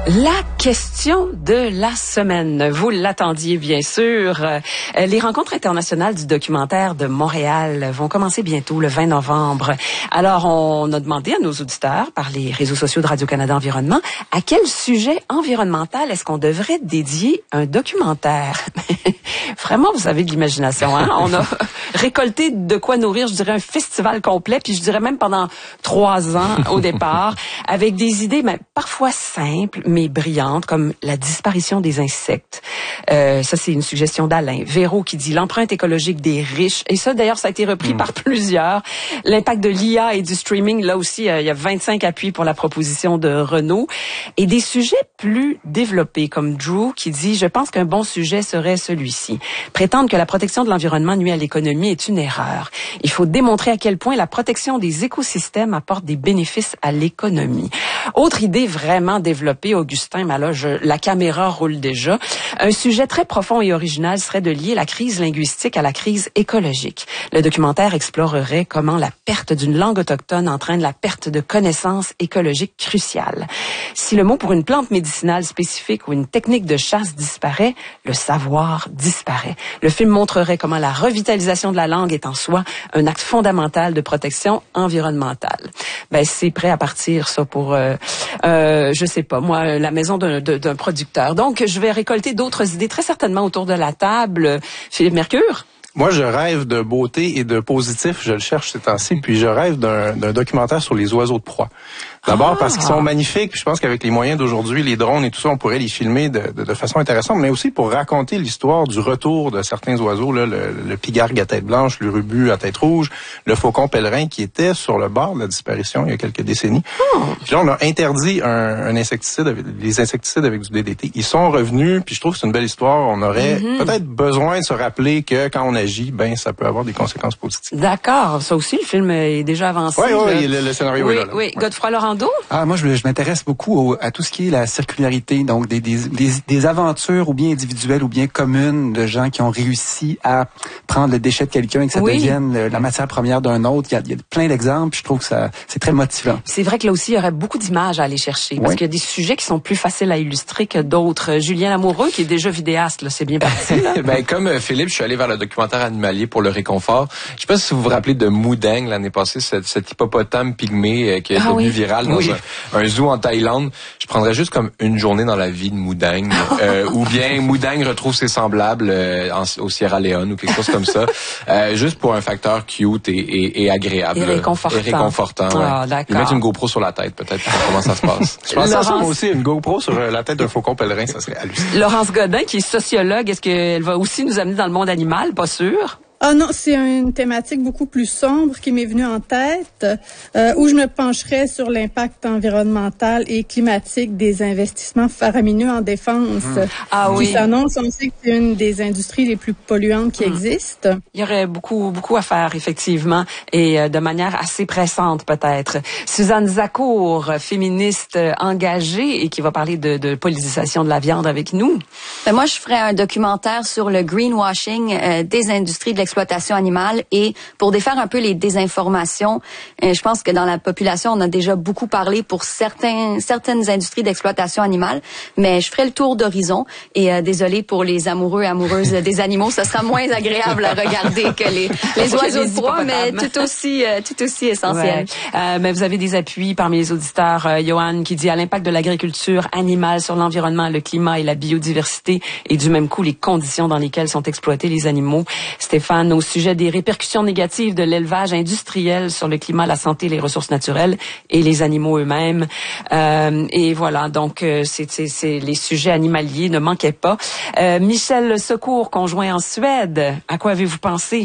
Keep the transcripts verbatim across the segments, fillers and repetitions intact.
La question de la semaine. Vous l'attendiez bien sûr. Euh, les rencontres internationales du documentaire de Montréal vont commencer bientôt, le vingt novembre. Alors, on a demandé à nos auditeurs, par les réseaux sociaux de Radio-Canada Environnement, à quel sujet environnemental est-ce qu'on devrait dédier un documentaire? Vraiment, vous avez de l'imagination, hein? On a récolté de quoi nourrir, je dirais, un festival complet, puis je dirais même pendant trois ans au départ, avec des idées mais parfois simples, mais brillantes, comme la disparition des insectes. Euh, ça, c'est une suggestion d'Alain. Véro qui dit l'empreinte écologique des riches. Et ça, d'ailleurs, ça a été repris mmh. par plusieurs. L'impact de l'I A et du streaming. Là aussi, euh, il y a vingt-cinq appuis pour la proposition de Renault. Et des sujets plus développés, comme Drew qui dit, je pense qu'un bon sujet serait celui-ci. Prétendre que la protection de l'environnement nuit à l'économie est une erreur. Il faut démontrer à quel point la protection des écosystèmes apporte des bénéfices à l'économie. Autre idée vraiment développée, Augustin, mais là, je, la caméra roule déjà. Un sujet très profond et original serait de lier la crise linguistique à la crise écologique. Le documentaire explorerait comment la perte d'une langue autochtone entraîne la perte de connaissances écologiques cruciales. Si le mot pour une plante médicinale spécifique ou une technique de chasse disparaît, le savoir disparaît. Le film montrerait comment la revitalisation de la langue est en soi un acte fondamental de protection environnementale. Ben, c'est prêt à partir, ça, pour, euh, euh, je sais pas, moi, la maison d'un, d'un producteur. Donc, je vais récolter d'autres idées très certainement autour de la table. Philippe Mercure? Moi, je rêve de beauté et de positif. Je le cherche ces temps-ci. Puis, je rêve d'un, d'un documentaire sur les oiseaux de proie. D'abord, ah. parce qu'ils sont magnifiques. Puis, je pense qu'avec les moyens d'aujourd'hui, les drones et tout ça, on pourrait les filmer de, de, de façon intéressante. Mais aussi pour raconter l'histoire du retour de certains oiseaux. Là, le, le pigargue à tête blanche, l'urubu à tête rouge, le faucon pèlerin qui était sur le bord de la disparition il y a quelques décennies. Oh. Puis là, on a interdit un, un insecticide, avec, les insecticides avec du D D T. Ils sont revenus. Puis, je trouve que c'est une belle histoire. On aurait mm-hmm. peut-être besoin de se rappeler que quand on agit, ben ça peut avoir des conséquences positives. D'accord. Ça aussi, le film est déjà avancé. Oui, oui, le, le scénario oui, est là. là. Oui, ouais. Godefroy Laurando? Ah, moi, je, je m'intéresse beaucoup au, à tout ce qui est la circularité, donc des, des, des, des aventures ou bien individuelles ou bien communes de gens qui ont réussi à prendre le déchet de quelqu'un et que ça oui. devienne le, la matière première d'un autre. Il y a, il y a plein d'exemples. Je trouve que ça, c'est très motivant. C'est vrai que là aussi, il y aurait beaucoup d'images à aller chercher parce oui. qu'il y a des sujets qui sont plus faciles à illustrer que d'autres. Julien Lamoureux, qui est déjà vidéaste, là, c'est bien parti. Là. Ben, comme Philippe, je suis allé vers le documentaire animalier pour le réconfort. Je sais pas si vous vous rappelez de Moudeng l'année passée, cet, cet hippopotame pygmée euh, qui est ah, devenu oui. viral dans oui. un, un zoo en Thaïlande. Je prendrais juste comme une journée dans la vie de Moudeng, euh, ou bien Moudeng retrouve ses semblables euh, en, au Sierra Leone ou quelque chose comme ça, euh, juste pour un facteur cute et, et, et agréable. Et réconfortant. Et réconfortant, ah, ouais. Ils mettent une GoPro sur la tête, peut-être, pour voir comment ça se passe. Je pense Laurence... à ça aussi, une GoPro sur la tête d'un faucon pèlerin, ça serait hallucinant. Laurence Godin, qui est sociologue, est-ce qu'elle va aussi nous amener dans le monde animal? Pas sûr. Ah non, c'est une thématique beaucoup plus sombre qui m'est venue en tête, euh, où je me pencherais sur l'impact environnemental et climatique des investissements faramineux en défense. Mmh. Ah oui. Qui s'annonce, on sait que c'est une des industries les plus polluantes qui mmh. existent. Il y aurait beaucoup, beaucoup à faire, effectivement, et euh, de manière assez pressante, peut-être. Suzanne Zacour, féministe engagée et qui va parler de, de politisation de la viande avec nous. Ben moi, je ferais un documentaire sur le greenwashing euh, des industries de l'exploitation animale et pour défaire un peu les désinformations. Euh, je pense que dans la population, on a déjà beaucoup parlé pour certains, certaines industries d'exploitation animale, mais je ferai le tour d'horizon et euh, désolé pour les amoureux et amoureuses des animaux, ce sera moins agréable à regarder que les, les oiseaux de proie, mais tout aussi, euh, tout aussi essentiel. Ouais. Euh, mais vous avez des appuis parmi les auditeurs. Euh, Johan qui dit à l'impact de l'agriculture animale sur l'environnement, le climat et la biodiversité et du même coup les conditions dans lesquelles sont exploités les animaux. Stéphane, au sujet des répercussions négatives de l'élevage industriel sur le climat, la santé, les ressources naturelles et les animaux eux-mêmes. Euh, et voilà, donc euh, c'est, c'est, c'est les sujets animaliers ne manquaient pas. Euh, Michel Secours, conjoint en Suède, à quoi avez-vous pensé?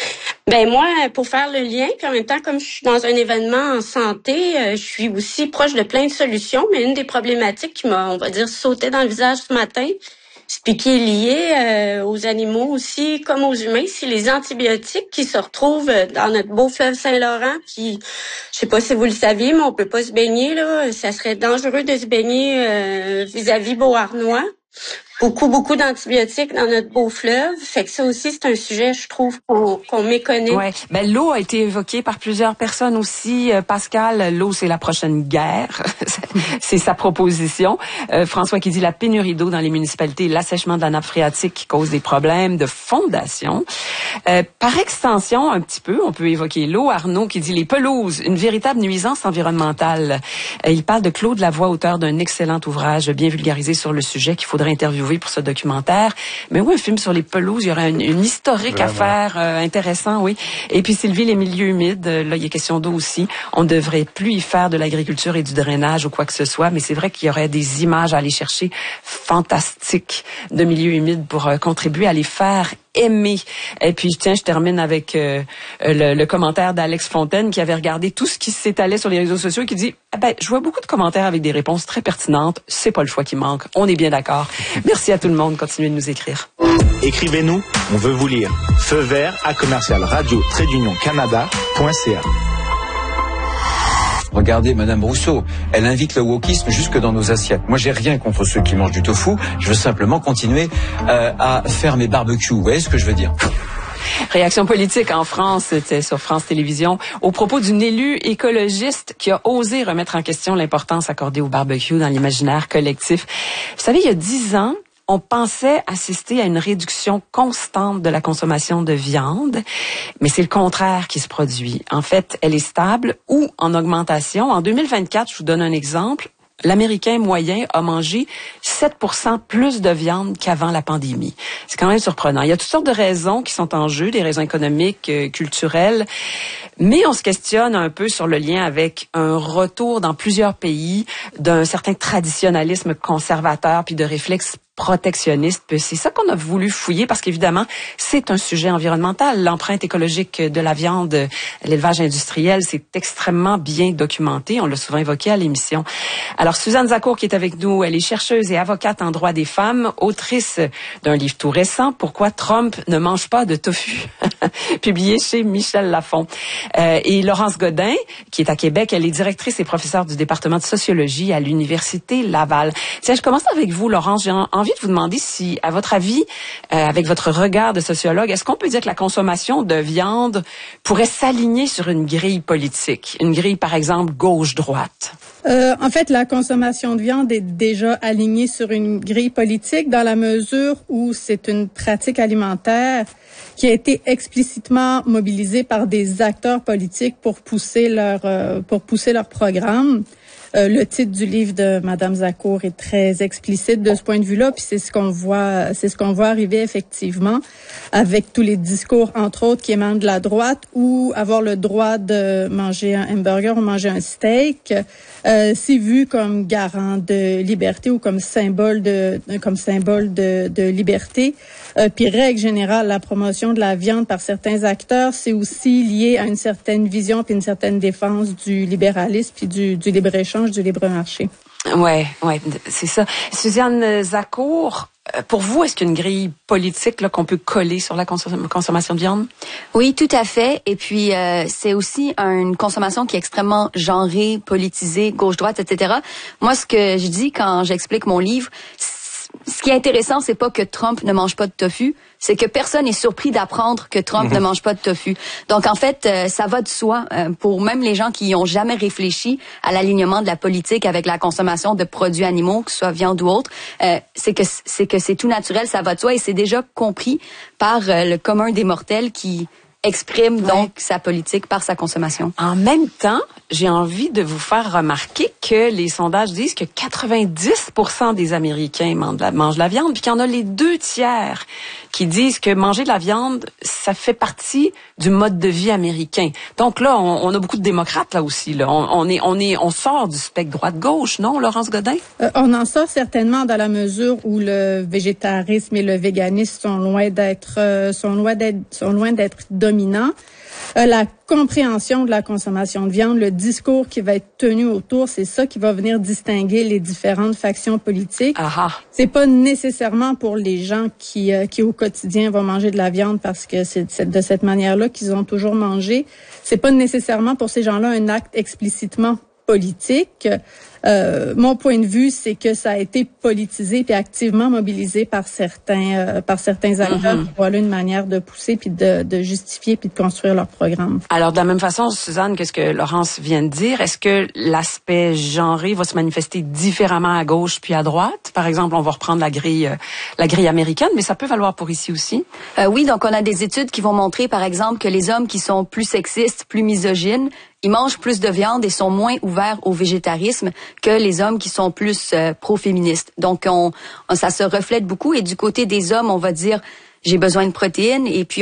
Ben moi, pour faire le lien, puis en même temps, comme je suis dans un événement en santé, euh, je suis aussi proche de plein de solutions, mais une des problématiques qui m'a, on va dire, sauté dans le visage ce matin, puis qui est lié euh, aux animaux aussi, comme aux humains, c'est les antibiotiques qui se retrouvent dans notre beau fleuve Saint-Laurent. Puis, je sais pas si vous le saviez, mais on peut pas se baigner là. Ça serait dangereux de se baigner euh, vis-à-vis Beauharnois. beaucoup, beaucoup d'antibiotiques dans notre beau fleuve. Fait que ça aussi, c'est un sujet, je trouve, qu'on, qu'on méconnaît. Ouais. Ben, l'eau a été évoquée par plusieurs personnes aussi. Euh, Pascal, l'eau, c'est la prochaine guerre. C'est sa proposition. Euh, François qui dit la pénurie d'eau dans les municipalités, l'assèchement de la nappe phréatique qui cause des problèmes de fondation. Euh, par extension, un petit peu, on peut évoquer l'eau. Arnaud qui dit les pelouses, une véritable nuisance environnementale. Euh, il parle de Claude Lavoie, auteur d'un excellent ouvrage bien vulgarisé sur le sujet qu'il faudrait interviewer pour ce documentaire. Mais oui, un film sur les pelouses, il y aurait une, une historique Vraiment. à faire, euh, intéressant, oui. Et puis Sylvie, les milieux humides, là, il y a question d'eau aussi. On ne devrait plus y faire de l'agriculture et du drainage ou quoi que ce soit, mais c'est vrai qu'il y aurait des images à aller chercher fantastiques de milieux humides pour euh, contribuer à les faire aimer. Et puis, tiens, je termine avec euh, le, le commentaire d'Alex Fontaine qui avait regardé tout ce qui s'étalait sur les réseaux sociaux et qui dit ah ben, je vois beaucoup de commentaires avec des réponses très pertinentes. C'est pas le choix qui manque. On est bien d'accord. Merci à tout le monde. Continuez de nous écrire. Écrivez-nous. On veut vous lire. Feu vert à commercial radio trait d'union canada point c a. Regardez Madame Rousseau, elle invite le wokisme jusque dans nos assiettes. Moi, j'ai rien contre ceux qui mangent du tofu. Je veux simplement continuer euh, à faire mes barbecues. Vous voyez ce que je veux dire? Réaction politique en France, c'était sur France Télévisions, au propos d'une élue écologiste qui a osé remettre en question l'importance accordée au barbecue dans l'imaginaire collectif. Vous savez, il y a dix ans, on pensait assister à une réduction constante de la consommation de viande, mais c'est le contraire qui se produit. En fait, elle est stable ou en augmentation. En deux mille vingt-quatre, je vous donne un exemple, l'Américain moyen a mangé sept pour cent plus de viande qu'avant la pandémie. C'est quand même surprenant. Il y a toutes sortes de raisons qui sont en jeu, des raisons économiques, euh, culturelles, mais on se questionne un peu sur le lien avec un retour dans plusieurs pays d'un certain traditionnalisme conservateur puis de réflexes protectionniste. C'est ça qu'on a voulu fouiller parce qu'évidemment, c'est un sujet environnemental. L'empreinte écologique de la viande, l'élevage industriel, c'est extrêmement bien documenté. On l'a souvent évoqué à l'émission. Alors, Suzanne Zacour qui est avec nous, elle est chercheuse et avocate en droit des femmes, autrice d'un livre tout récent, Pourquoi Trump ne mange pas de tofu, publié chez Michel Lafon. Euh, et Laurence Godin, qui est à Québec, elle est directrice et professeure du département de sociologie à l'Université Laval. Tiens, je commence avec vous, Laurence. J'ai envie de vous demander si, à votre avis, euh, avec votre regard de sociologue, est-ce qu'on peut dire que la consommation de viande pourrait s'aligner sur une grille politique? Une grille, par exemple, gauche-droite? Euh, en fait, la consommation de viande est déjà alignée sur une grille politique dans la mesure où c'est une pratique alimentaire qui a été explicitement mobilisée par des acteurs politiques pour pousser leur, euh, pour pousser leur programme. Euh, le titre du livre de Madame Zacour est très explicite de ce point de vue-là, puis c'est ce qu'on voit, c'est ce qu'on voit arriver effectivement avec tous les discours, entre autres, qui émanent de la droite, ou avoir le droit de manger un hamburger ou manger un steak, euh, c'est vu comme garant de liberté ou comme symbole de, comme symbole de, de liberté. Euh, puis règle générale, la promotion de la viande par certains acteurs, c'est aussi lié à une certaine vision puis une certaine défense du libéralisme puis du, du libre-échange, du libre marché. Ouais, ouais, c'est ça. Suzanne Zacour, pour vous, est-ce qu'il y a une grille politique là, qu'on peut coller sur la consom- consommation de viande? Oui, tout à fait. Et puis, euh, c'est aussi une consommation qui est extrêmement genrée, politisée, gauche-droite, et cetera. Moi, ce que je dis quand j'explique mon livre, ce qui est intéressant, c'est pas que Trump ne mange pas de tofu, c'est que personne est surpris d'apprendre que Trump mmh. ne mange pas de tofu. Donc, en fait, euh, ça va de soi euh, pour même les gens qui n'ont jamais réfléchi à l'alignement de la politique avec la consommation de produits animaux, que ce soit viande ou autre. Euh, c'est que c'est que c'est tout naturel, ça va de soi et c'est déjà compris par euh, le commun des mortels qui exprime ouais. donc sa politique par sa consommation. En même temps, j'ai envie de vous faire remarquer que les sondages disent que quatre-vingt-dix pour cent des Américains mangent de la, mangent de la viande, puis qu'il y en a les deux tiers qui disent que manger de la viande, ça fait partie du mode de vie américain. Donc là, on, on a beaucoup de démocrates là aussi. Là. On, on est, on est, on sort du spectre droite-gauche, non, Laurence Godin? Euh, on en sort certainement dans la mesure où le végétarisme et le véganisme sont loin d'être, euh, sont loin d'être, sont loin d'être dominants. Euh, la compréhension de la consommation de viande, le discours qui va être tenu autour, c'est ça qui va venir distinguer les différentes factions politiques. Aha. C'est pas nécessairement pour les gens qui, euh, qui au quotidien vont manger de la viande parce que c'est, c'est de cette manière-là qu'ils ont toujours mangé. C'est pas nécessairement pour ces gens-là un acte explicitement politique. Euh, mon point de vue, c'est que ça a été politisé puis activement mobilisé par certains euh, par certains acteurs. Mm-hmm. Voilà une manière de pousser puis de, de justifier puis de construire leur programme. Alors de la même façon, Suzanne, qu'est-ce que Laurence vient de dire? Est-ce que l'aspect genré va se manifester différemment à gauche puis à droite? Par exemple, on va reprendre la grille euh, la grille américaine, mais ça peut valoir pour ici aussi. Euh, oui, donc on a des études qui vont montrer, par exemple, que les hommes qui sont plus sexistes, plus misogynes, ils mangent plus de viande et sont moins ouverts au végétarisme que les hommes qui sont plus euh, pro-féministes. Donc, on, on, ça se reflète beaucoup. Et du côté des hommes, on va dire, j'ai besoin de protéines et puis